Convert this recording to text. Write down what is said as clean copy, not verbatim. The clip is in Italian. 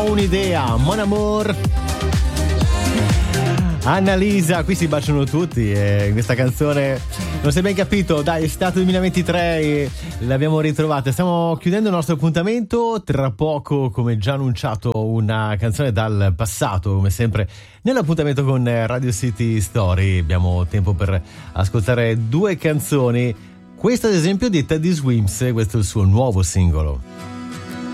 un'idea, Mon Amour. Annalisa, qui si baciano tutti in questa canzone. Non si è ben capito, dai, è stato 2023 e l'abbiamo ritrovata. Stiamo chiudendo il nostro appuntamento. Tra poco, come già annunciato, una canzone dal passato, come sempre nell'appuntamento con Radio City Story. Abbiamo tempo per ascoltare due canzoni. Questa ad esempio di Teddy Swims, questo è il suo nuovo singolo.